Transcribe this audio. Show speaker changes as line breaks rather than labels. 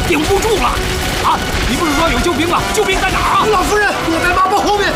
顶不住了。啊，你不是说有救兵吗？救兵在哪儿啊？
老夫人，我在马棚后面。